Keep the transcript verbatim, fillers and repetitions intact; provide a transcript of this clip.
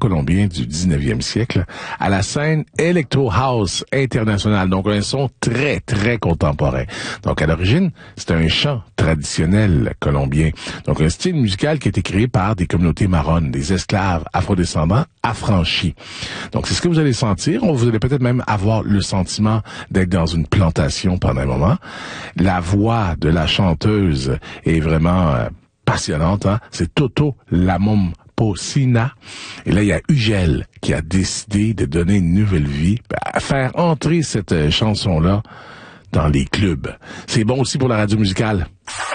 colombien du dix-neuvième siècle à la scène Electro House internationale. Donc un son très, très contemporain. Donc à l'origine, c'est un chant traditionnel colombien. Donc un style musical qui a été créé par des communautés marronnes, des esclaves afrodescendants affranchis. Donc c'est ce que vous allez sentir. Vous allez peut-être même avoir le sentiment d'être dans une plantation pendant un moment. La voix de la chanteuse est vraiment euh, passionnante. Hein? C'est Toto Lamom Pocina. Et là, il y a Ugel qui a décidé de donner une nouvelle vie, à faire entrer cette chanson-là dans les clubs. C'est bon aussi pour la radio musicale.